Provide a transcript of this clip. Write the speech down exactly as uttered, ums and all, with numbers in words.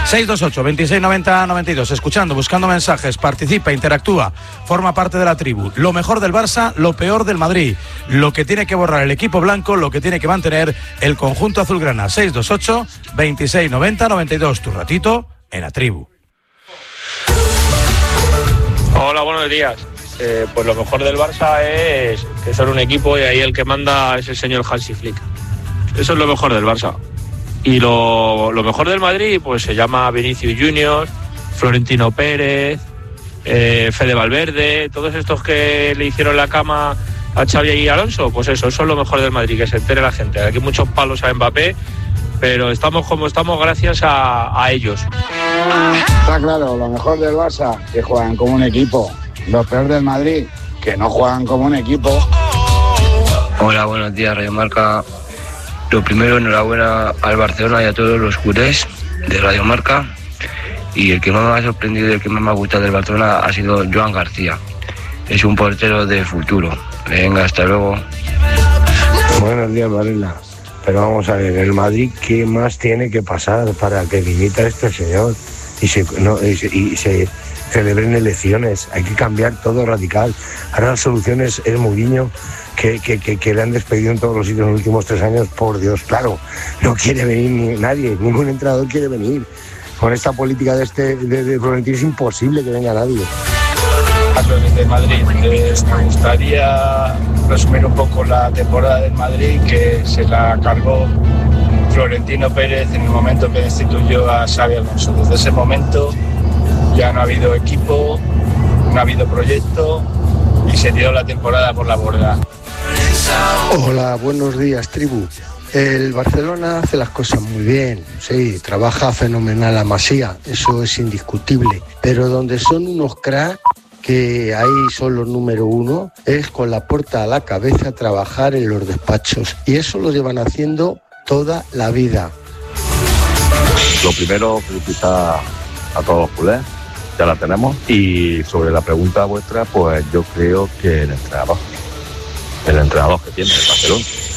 seis dos ocho, veintiséis noventa, noventa y dos. Escuchando, buscando mensajes, participa, interactúa, forma parte de la tribu. Lo mejor del Barça, lo peor del Madrid. Lo que tiene que borrar el equipo blanco, lo que tiene que mantener el conjunto azulgrana. seis dos ocho, veintiséis noventa, noventa y dos. Tu ratito en la tribu. Hola, buenos días. Eh, pues lo mejor del Barça es que son un equipo y ahí el que manda es el señor Hansi Flick. Eso es lo mejor del Barça. Y lo, lo mejor del Madrid pues se llama Vinicius Junior, Florentino Pérez, eh, Fede Valverde, todos estos que le hicieron la cama a Xavi y Alonso. Pues eso, eso es lo mejor del Madrid, que se entere la gente. Aquí muchos palos a Mbappé, pero estamos como estamos gracias a, a ellos. Está claro, lo mejor del Barça, que juegan como un equipo. Lo peor del Madrid, que no juegan como un equipo. Hola, buenos días, Radio Marca. Lo primero, enhorabuena al Barcelona y a todos los culés de Radio Marca. Y el que más me ha sorprendido y el que más me ha gustado del Barcelona ha sido Joan García. Es un portero de futuro. Venga, hasta luego. Buenos días, Varela. Pero vamos a ver, el Madrid, ¿qué más tiene que pasar para que limita a este señor? Y se... No, y se, y se celebren elecciones, hay que cambiar todo radical. Ahora la solución es, es Mourinho, que, que, que, que le han despedido en todos los sitios en los últimos tres años, por Dios, claro, no quiere venir ni nadie, ningún entrenador quiere venir. Con esta política de este de, de Florentino es imposible que venga nadie. Desde Madrid, eh, me gustaría resumir un poco la temporada del Madrid, que se la cargó Florentino Pérez en el momento que destituyó a Xavi Alonso. Desde ese momento ya no ha habido equipo, no ha habido proyecto y se tiró la temporada por la borda. Hola, buenos días, tribu. El Barcelona hace las cosas muy bien, sí, trabaja fenomenal a Masía, eso es indiscutible, pero donde son unos cracks, que ahí son los número uno, es con la puerta a la cabeza trabajar en los despachos, y eso lo llevan haciendo toda la vida. Lo primero, felicitar a todos los culés, ya la tenemos. Y sobre la pregunta vuestra, pues yo creo que el entrenador, el entrenador que tiene el Barcelona.